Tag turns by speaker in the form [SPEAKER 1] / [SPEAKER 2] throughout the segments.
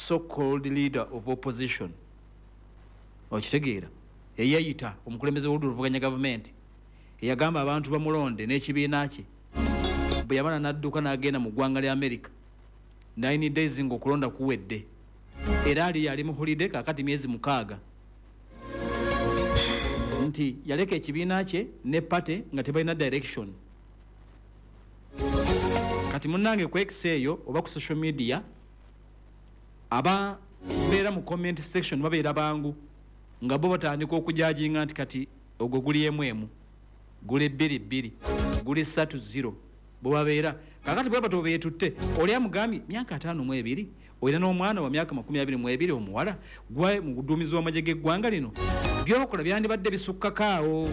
[SPEAKER 1] so-called leader of opposition okitegeera eyayita omukulembeze w'oluvuganya gavumenti eyagamba abantu bamulonde n'ekibiina kye bwe yamala n'adduka n'agenda mu ggwanga lya America 9 days ng'okulonda kuwedde era ali mu holiday kakati myezi 6 nti yaleka ekibiina kye ne party nga tebalina direction. Kati munnange ku X eyo oba ku social media ababeera mu comment section babeera bangu nga bo batandika okujajinga nti kati ogwo guli emu guli 2 guli 3-0 bo babeera kakati bwe bato beetutte oli amugambye myaka 52 oyina n'omwana wa myaka 22 omuwala gwa mu kuduumizi w'amagye g'eggwanga lino byokola byandibadde bisukkakaawo.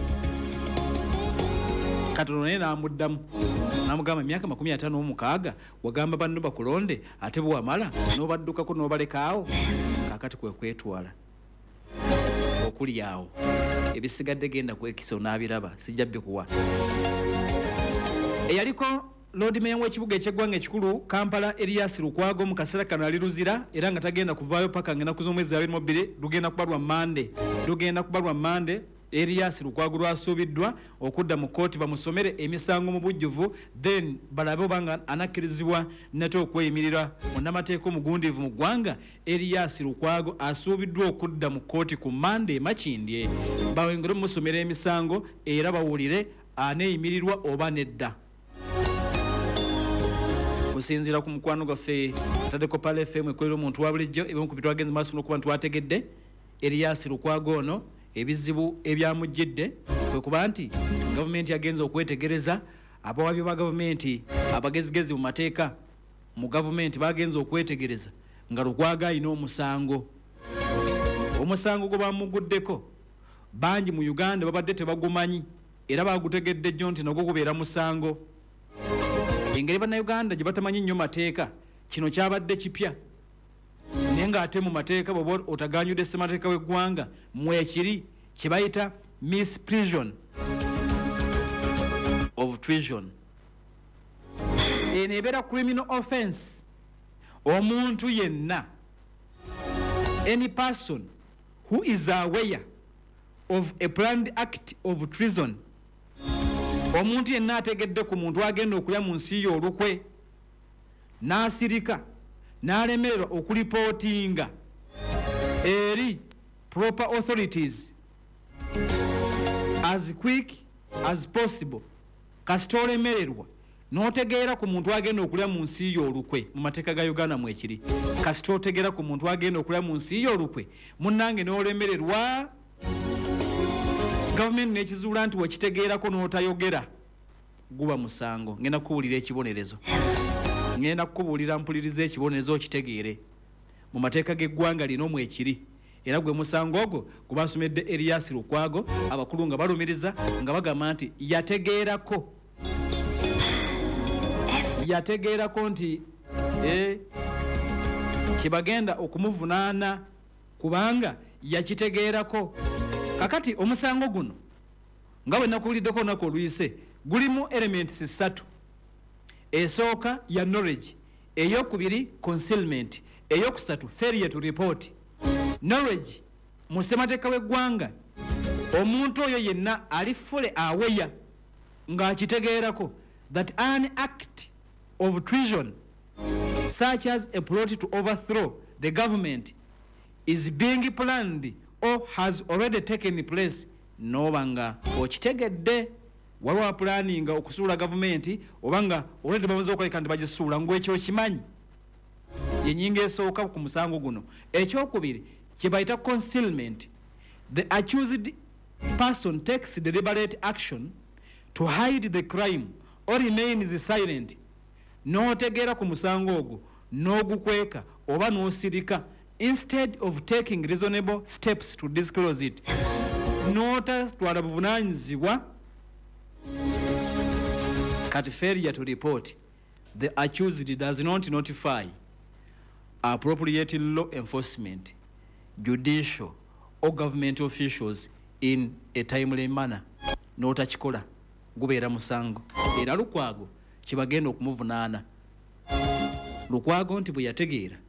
[SPEAKER 1] Katono naye n'amuddamu n'amugamba emyaka 56 wagamba banno bakulonde ate bwe wamala n'obaddukako n'obalekaawo. Kakati kwe kwetwala okuli awo ebisigadde genda kwekisa n'abiraba sijja bikuwa. Eyaliko Lord Mayor w'ekibuga eky'eggwanga ekikulu Kampala Erias Lukwago mu kaseera kano ali luzira era nga tagenda kuvaayo paka ng'ennaku z'omwezi 22 lugenda kubalwa Mande. Erias Lukwago lwasuubiddwa okudda mu kooti bamusomere emisango mu bujjuvu then balabe obanga anakkirizibwa nate okweyimirira munnamateeka omugundiivu mu ggwanga. Erias Lukwago asuubiddwa okudda mu kooti ku Mande Makindye bawengere omusomera emisango era bawulire aneeyimirirwa oba nedda. Kusinziira ku mukwano gwaffe ataddeko Pale FM ekwera omuntu wa bulijjo ebimu ku bitwagenze maaso n'okuba ntwategedde Erias Lukwago ono ebizibu ebyamujjidde kwe kuba nti gavumenti yagenza okwetegereza abawabyo ba gavumenti abagezigezi mu mateeka mu gavumenti bagenza okwetegereza nga Lukwago alina omusango gwe bamuguddeko bangi mu Uganda babadde tebagumanyi era bagutegedde jjo nti nagwo gubeera musango. Engeri bannayuganda gye batamanyi nnyo mateeka kino kyabadde kipya naye ng'ate mu mateeka bw'oba otaganyudde ssemateeka w'eggwanga mwekiri kye bayita misprision of treason. Eno ebeera criminal offense. Omuntu yenna any person who is aware of a planned act of treason omuntu yenna ategedde ku muntu agenda okulya mu nsi ye olukwe n'asirika n'alemererwa okulipootinga eri proper authorities as quick as possible kasita olemererwa n'otegeera ku muntu agenda okulya mu nsi ye olukwe mu mateeka ga Uganda mwekiri kasita otegeera ku muntu agenda okulya mu nsi ye olukwe munnange n'olemererwa gavumenti n'ekizuula nti wekitegeerako n'otayogera guba musango. Ngenda kukubuulira ekibonerezo ngenda kukubuulira mpuliriza ekibonerezo okitegeere mu mateeka g'eggwanga lino mwekiri era gwe musango ogwo gwe basomedde Erias Lukwago abakulu nga balumiriza nga bagamba nti yategeerako nti kyebagenda okumuvunaana kubanga yakitegeerako. Kakati omusango guno nga bwe nakuwuliddeko olunaku oluyise gulimu elements 3. Esooka ya knowledge, eyokubiri concealment, eyokusatu failure to report. Knowledge mu ssemateeka w'eggwanga omuntu oyo yenna ali fully aware ng'akitegeerako that an act of treason such as a plot to overthrow the government is being planned or has already taken place. Nobanga okitegedde waliwo planning okusuula gavumenti obanga already bamaze okuleka nti bagisuula ngwekyo okimanyi yenyinga esooka ku musango guno. Ekyokubiri kye bayita concealment. The accused person takes deliberate action to hide the crime or remains silent. N'otegeera ku musango ogwo n'ogukweka oba n'osirika instead of taking reasonable steps to disclose it. N'otatwala buvunaanyizibwa kati failure to report. The accused does not notify appropriate law enforcement, judicial or government officials in a timely manner. N'otakikola gubeera musango. Era Lukwago kibagenda okumuvunaana. Lukwago nti bwe yategeera